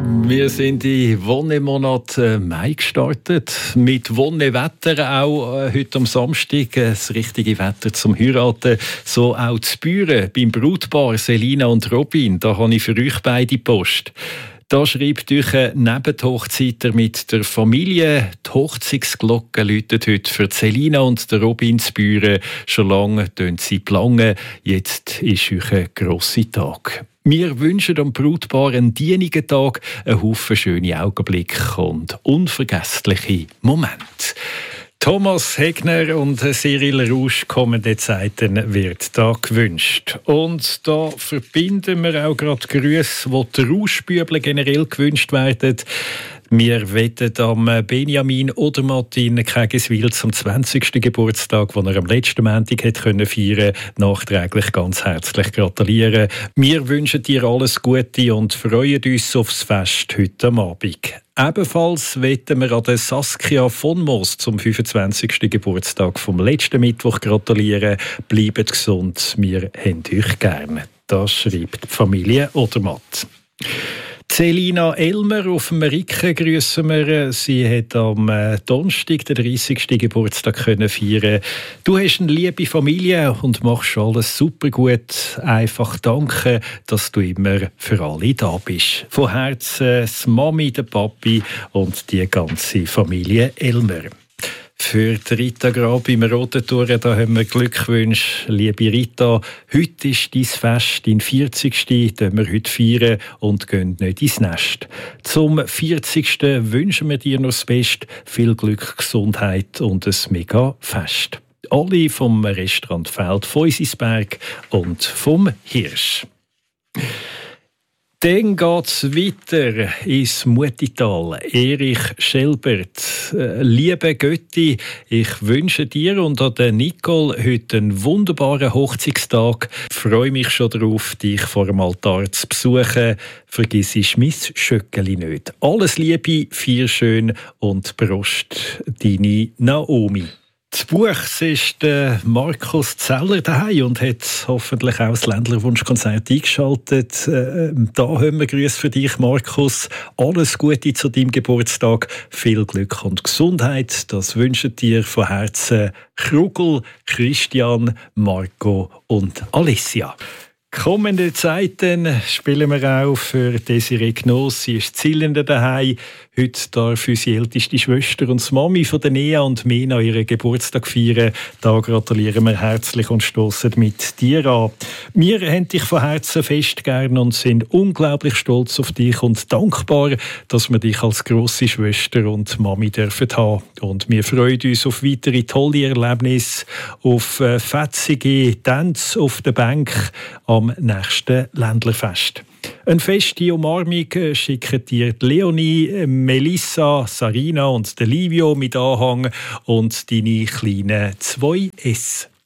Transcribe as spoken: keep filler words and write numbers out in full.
Wir sind in Wonnemonat Mai gestartet. Mit Wonnewetter auch äh, heute am Samstag. Äh, das richtige Wetter zum Heiraten. So auch zu Büren beim Brautpaar Selina und Robin. Da habe ich für euch beide Post. Da schreibt euch neben die Hochzeiter mit der Familie. Die Hochzeitsglocke läutet heute für Selina und der Robin zu Büren. Schon lange tönt sie planen. Jetzt ist euch ein grosser Tag. Wir wünschen dem Brautpaar einen dienigen Tag, einen Haufen schöne Augenblicke und unvergessliche Momente. Thomas Hegner und Cyril Rausch kommende Zeiten wird da gewünscht. Und da verbinden wir auch gerade Grüße, die die Rauschbüble generell gewünscht werden. Wir wettet am Benjamin Odermatt in Kägiswil zum zwanzigsten Geburtstag, den er am letzten Montag hat können feiern, nachträglich ganz herzlich gratulieren. Wir wünschen dir alles Gute und freuen uns aufs Fest heute am Abend. Ebenfalls wetten wir an der Saskia von Moos zum fünfundzwanzigsten Geburtstag vom letzten Mittwoch gratulieren. Bleibt gesund, wir haben euch gerne. Das schreibt die Familie Odermatt. Selina Elmer auf dem Ricken grüssen wir. Sie hat am Donnerstag den dreißigsten Geburtstag können feiern. Du hast eine liebe Familie und machst alles super gut. Einfach danke, dass du immer für alle da bist. Von Herzen die Mami, der Papi und die ganze Familie Elmer. Für die Rita Grab im Roten Tor, da haben wir Glückwünsche. Liebe Rita, heute ist dein Fest, dein vierzigsten Den wir heute feiern und gehen nicht ins Nest. Zum vierzigsten wünschen wir dir noch das Beste, viel Glück, Gesundheit und ein mega Fest. Alle vom Restaurant Feld Feusisberg und vom Hirsch. Dann geht es weiter ins Mutital. Erich Schelbert, liebe Götti, ich wünsche dir und an der Nicole heute einen wunderbaren Hochzeitstag. Ich freue mich schon darauf, dich vor dem Altar zu besuchen. Vergiss mein Schöckeli nicht. Alles Liebe, feier schön und Prost, deine Naomi. Das Buch ist der Markus Zeller daheim und hat hoffentlich auch das Ländlerwunschkonzert eingeschaltet. Äh, da haben wir Grüße für dich, Markus. Alles Gute zu deinem Geburtstag. Viel Glück und Gesundheit. Das wünschen dir von Herzen Krugel, Christian, Marco und Alicia. Kommende Zeiten spielen wir auch für Desiree Knoss. Sie ist Zillender daheim. Heute darf unsere älteste Schwester und die Mami von der Nea und Mena ihren Geburtstag feiern. Da gratulieren wir herzlich und stossen mit dir an. Wir haben dich von Herzen fest gern und sind unglaublich stolz auf dich und dankbar, dass wir dich als grosse Schwester und Mami dürfen haben. Und wir freuen uns auf weitere tolle Erlebnisse, auf äh, fetzige Tänze auf der Bank am nächsten Ländlerfest. Eine feste Umarmung schicken dir Leonie, Melissa, Sarina und Livio mit Anhang und deine kleinen zwei S.